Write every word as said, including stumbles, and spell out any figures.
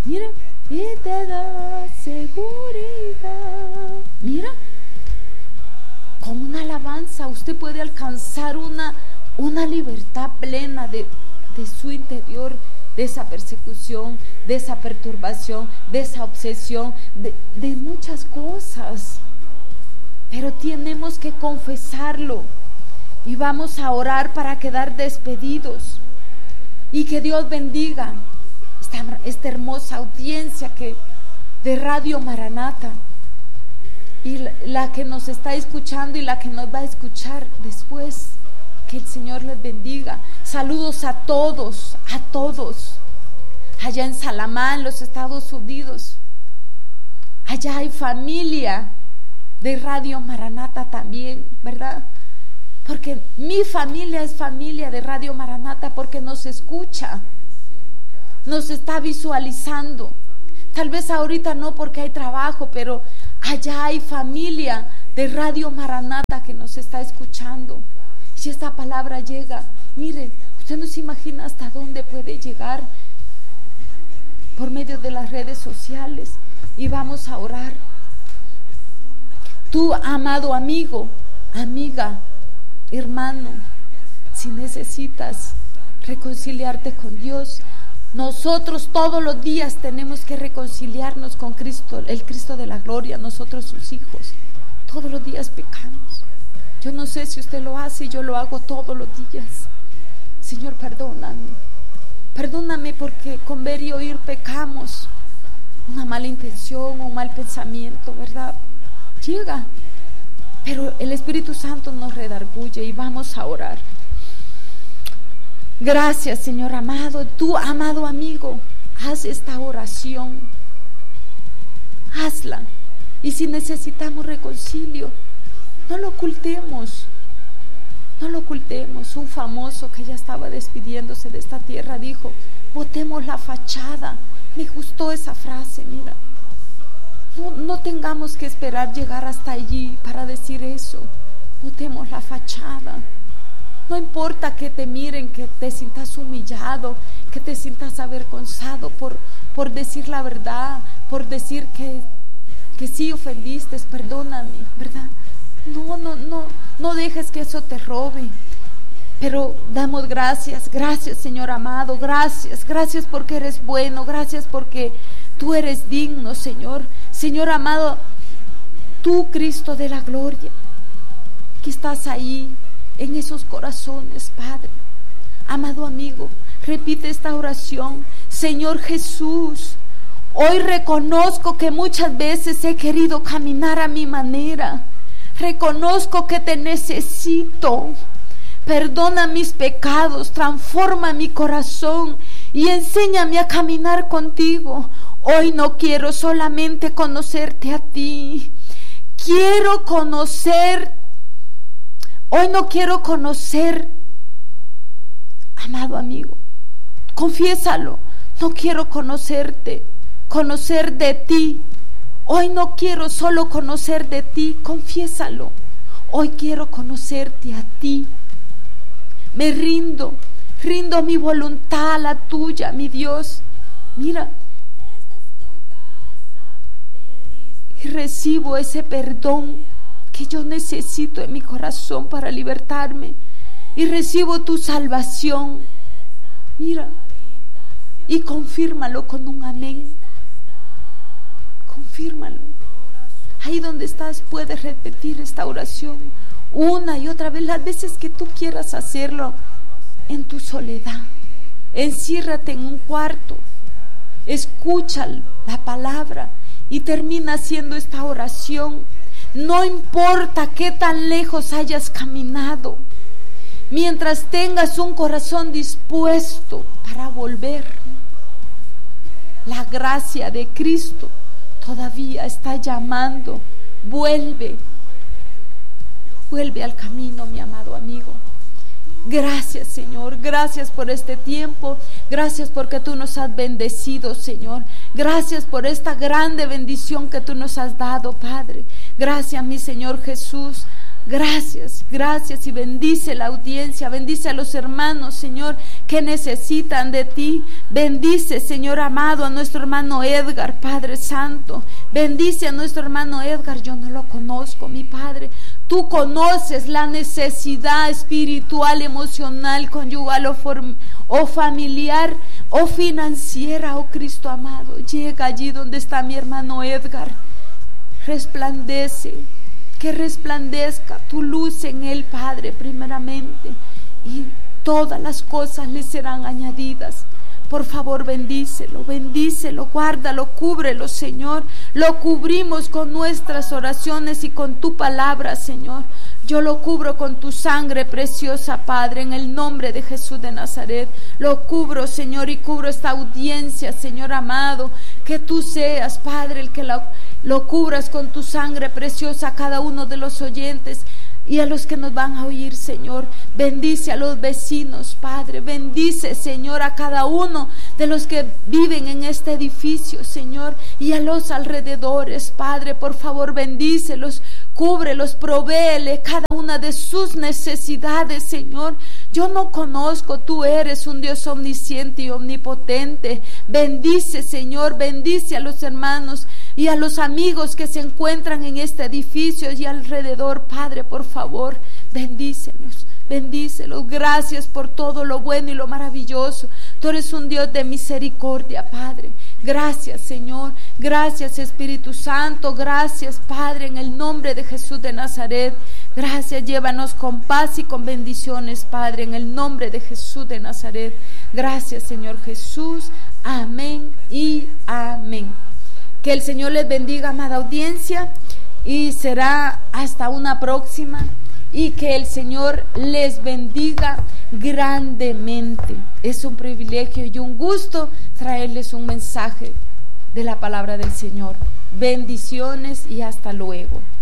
Mira, y te da seguridad. Mira, con una alabanza usted puede alcanzar una, una libertad plena de, de su interior, de esa persecución, de esa perturbación, de esa obsesión, de, de muchas cosas. Pero tenemos que confesarlo y vamos a orar para quedar despedidos y que Dios bendiga esta, esta hermosa audiencia que, de Radio Maranata, y la, la que nos está escuchando y la que nos va a escuchar después. Que el Señor les bendiga. Saludos a todos, a todos. Allá en Salamá, en los Estados Unidos. Allá hay familia de Radio Maranata también, ¿verdad? Porque mi familia es familia de Radio Maranata porque nos escucha, nos está visualizando. Tal vez ahorita no porque hay trabajo, pero allá hay familia de Radio Maranata que nos está escuchando. Si esta palabra llega, mire, usted no se imagina hasta dónde puede llegar por medio de las redes sociales. Y vamos a orar. Tú, amado amigo, amiga, hermano, si necesitas reconciliarte con Dios, nosotros todos los días tenemos que reconciliarnos con Cristo, el Cristo de la gloria, nosotros sus hijos. Todos los días pecamos. Yo no sé si usted lo hace, yo lo hago todos los días. Señor, perdóname. Perdóname porque con ver y oír pecamos. Una mala intención, un mal pensamiento, ¿verdad? Llega. Pero el Espíritu Santo nos redarguye y vamos a orar. Gracias, Señor amado. Tú, amado amigo, haz esta oración. Hazla. Y si necesitamos reconcilio, no lo ocultemos, no lo ocultemos. Un famoso que ya estaba despidiéndose de esta tierra dijo: botemos la fachada. Me gustó esa frase, mira. No, no tengamos que esperar llegar hasta allí para decir eso. Botemos la fachada. No importa que te miren, que te sientas humillado, que te sientas avergonzado por, por decir la verdad, por decir que, que sí ofendiste, perdóname, ¿verdad? No, no, no, no dejes que eso te robe. Pero damos gracias, gracias, Señor amado, gracias, gracias porque eres bueno, gracias porque tú eres digno, Señor. Señor amado, tú, Cristo de la gloria, que estás ahí en esos corazones, Padre. Amado amigo, repite esta oración. Señor Jesús, hoy reconozco que muchas veces he querido caminar a mi manera. Reconozco que te necesito. Perdona mis pecados, transforma mi corazón y enséñame a caminar contigo. Hoy no quiero solamente conocerte a ti. Quiero conocer, hoy no quiero conocer, amado amigo, confiésalo. No quiero conocerte, conocer de ti. Hoy no quiero solo conocer de ti, confiésalo. Hoy quiero conocerte a ti. Me rindo, rindo mi voluntad a la tuya, mi Dios. Mira, y recibo ese perdón que yo necesito en mi corazón para libertarme. Y recibo tu salvación. Mira, y confírmalo con un amén. Confírmalo. Ahí donde estás puedes repetir esta oración una y otra vez, las veces que tú quieras hacerlo, en tu soledad. Enciérrate en un cuarto, escucha la palabra y termina haciendo esta oración. No importa qué tan lejos hayas caminado, mientras tengas un corazón dispuesto para volver, la gracia de Cristo todavía está llamando. Vuelve, vuelve al camino, mi amado amigo. Gracias, Señor, gracias por este tiempo, gracias porque tú nos has bendecido, Señor. Gracias por esta grande bendición que tú nos has dado, Padre. Gracias, mi Señor Jesús. Gracias, gracias, y bendice la audiencia, bendice a los hermanos, Señor, que necesitan de ti. Bendice, Señor amado, a nuestro hermano Edgar, Padre Santo. Bendice a nuestro hermano Edgar. Yo no lo conozco, mi Padre. Tú conoces la necesidad espiritual, emocional, conyugal o, form- o familiar o financiera, oh Cristo amado. Llega allí donde está mi hermano Edgar. Resplandece. Que resplandezca tu luz en él, Padre, primeramente, y todas las cosas le serán añadidas. Por favor, bendícelo, bendícelo, guárdalo, cúbrelo, Señor. Lo cubrimos con nuestras oraciones y con tu palabra, Señor. Yo lo cubro con tu sangre preciosa, Padre, en el nombre de Jesús de Nazaret. Lo cubro, Señor, y cubro esta audiencia, Señor amado. Que tú seas, Padre, el que la, lo cubras con tu sangre preciosa a cada uno de los oyentes y a los que nos van a oír, Señor. Bendice a los vecinos, Padre. Bendice, Señor, a cada uno de los que viven en este edificio, Señor, y a los alrededores, Padre. Por favor, bendícelos, cúbrelos, provéele cada una de sus necesidades, Señor. Yo no conozco, tú eres un Dios omnisciente y omnipotente. Bendice, Señor, bendice a los hermanos y a los amigos que se encuentran en este edificio y alrededor, Padre, por favor, bendícelos, bendícelos. Gracias por todo lo bueno y lo maravilloso. Tú eres un Dios de misericordia, Padre. Gracias, Señor. Gracias, Espíritu Santo. Gracias, Padre, en el nombre de Jesús de Nazaret. Gracias, llévanos con paz y con bendiciones, Padre, en el nombre de Jesús de Nazaret. Gracias, Señor Jesús. Amén y amén. Que el Señor les bendiga, amada audiencia, y será hasta una próxima, y que el Señor les bendiga grandemente. Es un privilegio y un gusto traerles un mensaje de la palabra del Señor. Bendiciones y hasta luego.